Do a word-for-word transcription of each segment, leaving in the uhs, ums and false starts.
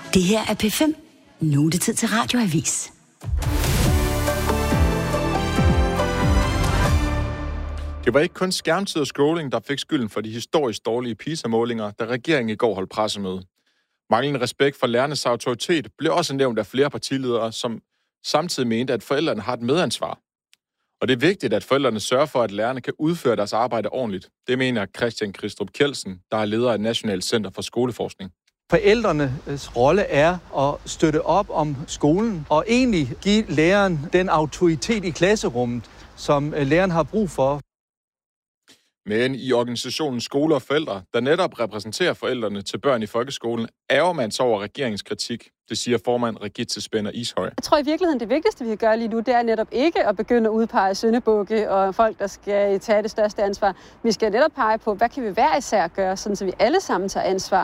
Det her er P fem. Nu er det tid til Radioavis. Det var ikke kun skærmtid og scrolling, der fik skylden for de historisk dårlige PISA-målinger, da regeringen i går holdt pressemøde. Manglende respekt for lærernes autoritet blev også nævnt af flere partiledere, som samtidig mente, at forældrene har et medansvar. Og det er vigtigt, at forældrene sørger for, at lærerne kan udføre deres arbejde ordentligt. Det mener Christian Kristrup Kjeldsen, der er leder af Nationalt Center for Skoleforskning. Forældrenes rolle er at støtte op om skolen og egentlig give læreren den autoritet i klasserummet, som læreren har brug for. Men i organisationen Skole og Forældre, der netop repræsenterer forældrene til børn i folkeskolen, ærger man sig over regeringens kritik. Det siger formand Regitze Spænder Ishøj. Jeg tror i virkeligheden, det vigtigste, vi kan gøre lige nu, det er netop ikke at begynde at udpege syndebukke og folk, der skal tage det største ansvar. Vi skal netop pege på, hvad kan vi hver især gøre, sådan så vi alle sammen tager ansvar.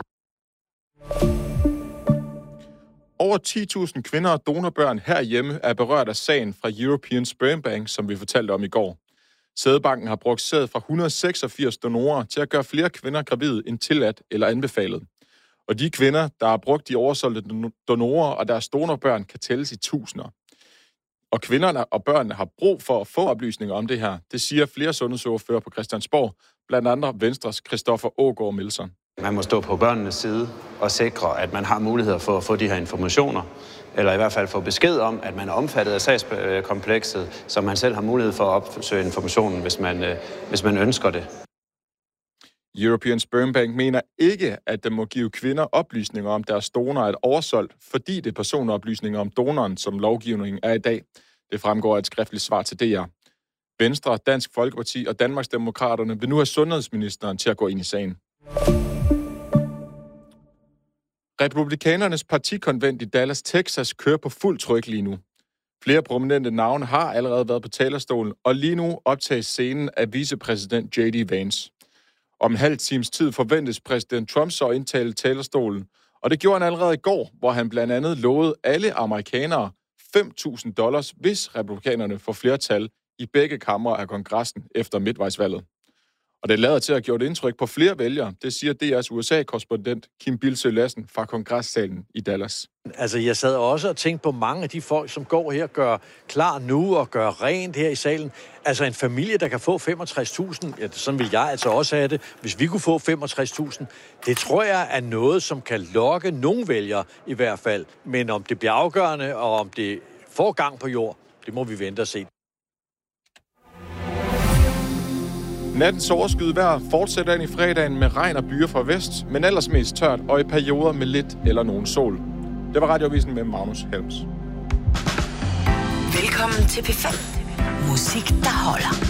Over ti tusind kvinder og donorbørn herhjemme er berørt af sagen fra European Sperm Bank, som vi fortalte om i går. Sædbanken har brugt sæd fra et hundrede og seksogfirs donorer til at gøre flere kvinder gravide end tilladt eller anbefalet. Og de kvinder, der har brugt de oversolgte donorer og deres donorbørn, kan tælles i tusinder. Og kvinderne og børnene har brug for at få oplysninger om det her. Det siger flere sundhedsordførere på Christiansborg, blandt andre Venstres Christoffer Aagaard Melson. Man må stå på børnenes side og sikre, at man har muligheder for at få de her informationer, eller i hvert fald få besked om, at man er omfattet af sagskomplekset, så man selv har mulighed for at opsøge informationen, hvis man, hvis man ønsker det. European Sperm Bank mener ikke, at det må give kvinder oplysninger om deres donor er oversolgt, fordi det er personoplysninger om donoren, som lovgivningen er i dag. Det fremgår af et skriftligt svar til D R. Venstre, Dansk Folkeparti og Danmarksdemokraterne vil nu have sundhedsministeren til at gå ind i sagen. Republikanernes partikonvent i Dallas, Texas kører på fuld tryk lige nu. Flere prominente navne har allerede været på talerstolen, og lige nu optages scenen af vicepræsident J D Vance. Om en halv times tid forventes præsident Trump så at indtale talerstolen, og det gjorde han allerede i går, hvor han blandt andet lovede alle amerikanere fem tusind dollars, hvis republikanerne får flertal i begge kamre af kongressen efter midtvejsvalget. Og det lader til at have gjort indtryk på flere vælgere. Det siger D R's U S A-korrespondent Kim Bildsøe Lassen fra kongressalen i Dallas. Altså, jeg sad også og tænkte på mange af de folk, som går her og gør klar nu og gør rent her i salen. Altså, en familie, der kan få femogtres tusind, ja, sådan vil jeg altså også have det, hvis vi kunne få femogtres tusind. Det tror jeg er noget, som kan lokke nogle vælgere i hvert fald. Men om det bliver afgørende, og om det får gang på jord, det må vi vente og se. Nattens overskyet vejr fortsætter ind i fredagen med regn og byer fra vest, men ellers mest tørt og i perioder med lidt eller nogen sol. Det var Radioavisen med Magnus Helms. Velkommen til P fem. Musik, der holder.